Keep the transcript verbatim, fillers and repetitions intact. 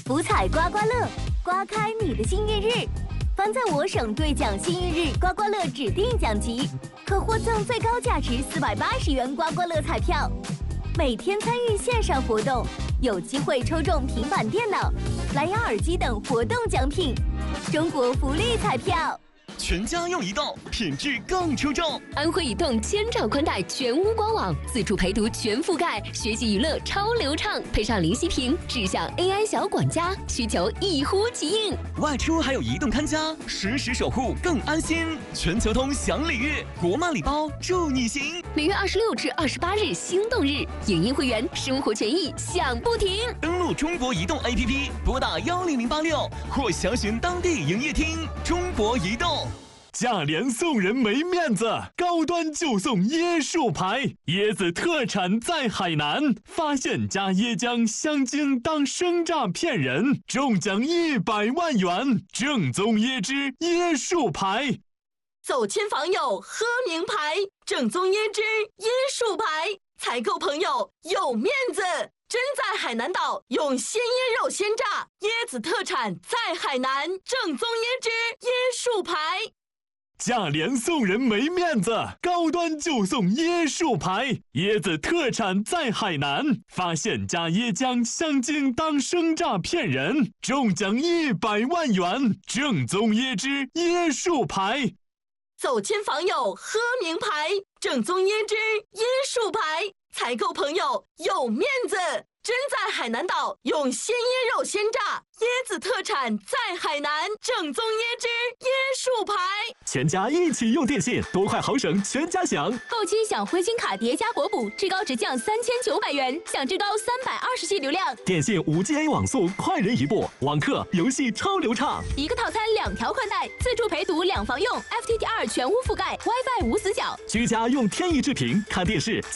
福彩刮刮乐，刮开你的幸运日。凡在我省兑奖幸运日刮刮乐指定奖级，可获赠最高价值四百八十元刮刮乐彩票。每天参与线上活动，有机会抽中平板电脑、蓝牙耳机等活动奖品。中国福利彩票。 全家用移动，品质更出众。 安徽移动千兆宽带全屋官网，自助陪读全覆盖，学习娱乐超流畅，配上灵犀屏，智享 A I 小管家，需求一呼即应。 外出还有移动看家，实时守护更安心。全球通享礼遇，国漫礼包助你行。 每月二十六至二十八日心动日，影音会员生活权益享不停。 登录中国移动 A P P， 拨打幺零零八六或详询当地营业厅。中国移动。 价廉送人没面子，高端就送椰树牌。椰子特产在海南，发现加椰浆香精当生榨骗人，中奖一百万元。正宗椰汁椰树牌， 走亲访友喝名牌，正宗椰汁椰树牌，采购朋友有面子。真在海南岛用鲜椰肉鲜榨，椰子特产在海南，正宗椰汁椰树牌。 价廉送人没面子，高端就送椰树牌。椰子特产在海南，发现加椰浆香精当生榨骗人，中奖一百万元。正宗椰汁椰树牌， 走亲访友喝名牌，正宗椰汁椰树牌，采购朋友有面子。真在海南岛用鲜椰肉鲜榨，椰子特产在海南，正宗椰汁椰树牌。 全家一起用电信，多快好省，全家享。 购期享灰金卡叠加活补，至高直降三千九百元，享至高三百二十 G 流量。 电信五 G A 网速，快人一步，网课游戏超流畅。 一个套餐两条宽带，自助陪读两房用 ，F T T R 全屋覆盖 ，WiFi 无死角。 居家用天翼智屏看电视。